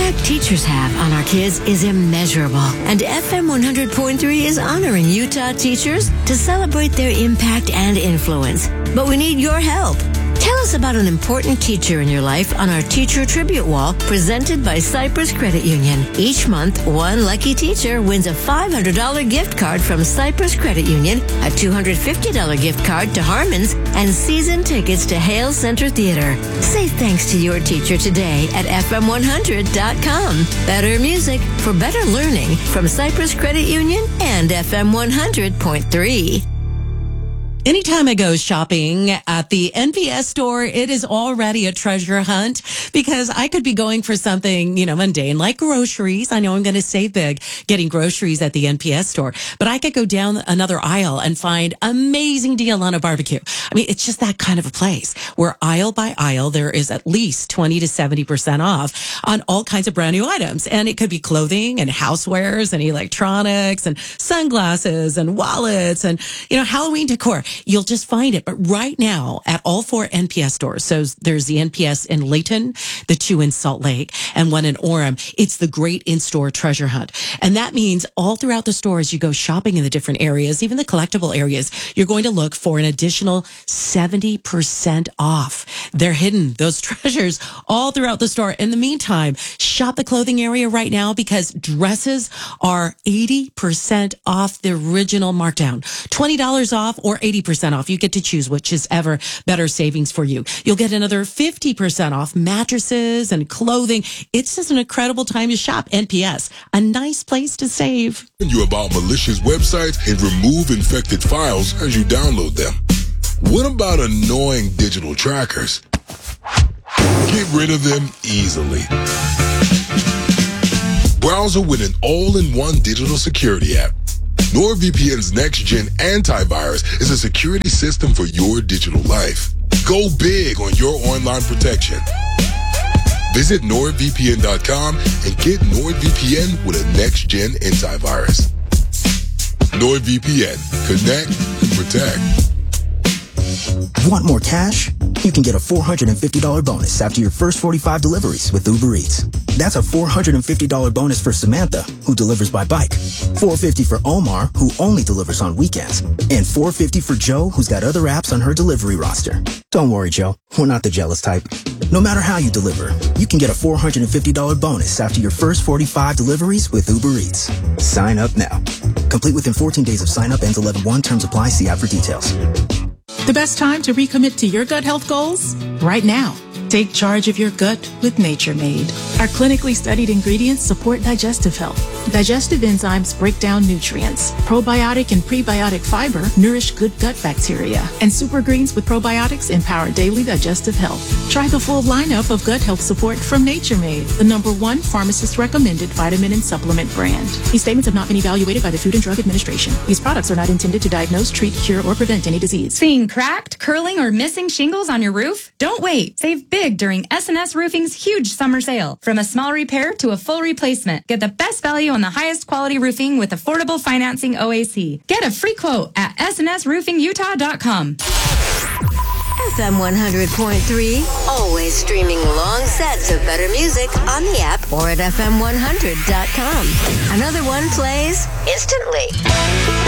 impact teachers have on our kids is immeasurable, and FM 100.3 is honoring Utah teachers to celebrate their impact and influence. But we need your help. Tell us about an important teacher in your life on our Teacher Tribute Wall presented by Cypress Credit Union. Each month, one lucky teacher wins a $500 gift card from Cypress Credit Union, a $250 gift card to Harmon's, and season tickets to Hale Center Theater. Say thanks to your teacher today at FM100.com. Better music for better learning from Cypress Credit Union and FM 100.3. Anytime I go shopping at the NPS store, it is already a treasure hunt because I could be going for something, mundane like groceries. I know I'm going to save big getting groceries at the NPS store, but I could go down another aisle and find amazing deal on a barbecue. I mean, it's just that kind of a place where aisle by aisle, there is at least 20 to 70% off on all kinds of brand new items. And it could be clothing and housewares and electronics and sunglasses and wallets and, Halloween decor. You'll just find it. But right now at all 4 NPS stores, so there's the NPS in Layton, the 2 in Salt Lake, and 1 in Orem. It's the great in-store treasure hunt. And that means all throughout the stores, you go shopping in the different areas, even the collectible areas, you're going to look for an additional 70% off. They're hidden, those treasures, all throughout the store. In the meantime, shop the clothing area right now because dresses are 80% off the original markdown. $20 off or 80% off. You get to choose which is ever better savings for you. You'll get another 50% off mattresses and clothing. It's just an incredible time to shop. NPS, a nice place to save. You about malicious websites and remove infected files as you download them. What about annoying digital trackers? Get rid of them easily. Browser with an all-in-one digital security app. NordVPN's next-gen antivirus is a security system for your digital life. Go big on your online protection. Visit NordVPN.com and get NordVPN with a next-gen antivirus. NordVPN. Connect and protect. Want more cash? You can get a $450 bonus after your first 45 deliveries with Uber Eats. That's a $450 bonus for Samantha, who delivers by bike, $450 for Omar, who only delivers on weekends, and $450 for Joe, who's got other apps on her delivery roster. Don't worry, Joe. We're not the jealous type. No matter how you deliver, you can get a $450 bonus after your first 45 deliveries with Uber Eats. Sign up now. Complete within 14 days of sign up. Ends 11/1. Terms apply. See app for details. The best time to recommit to your gut health goals? Right now. Take charge of your gut with Nature Made. Our clinically studied ingredients support digestive health. Digestive enzymes break down nutrients. Probiotic and prebiotic fiber nourish good gut bacteria. And super greens with probiotics empower daily digestive health. Try the full lineup of gut health support from Nature Made, the #1 pharmacist-recommended vitamin and supplement brand. These statements have not been evaluated by the Food and Drug Administration. These products are not intended to diagnose, treat, cure, or prevent any disease. Seeing cracked, curling, or missing shingles on your roof? Don't wait. Save big during S&S Roofing's huge summer sale. From a small repair to a full replacement, get the best value on the highest quality roofing with affordable financing OAC. Get a free quote at snsroofingyutah.com. FM 100.3, always streaming long sets of better music on the app or at FM100.com. Another one plays instantly.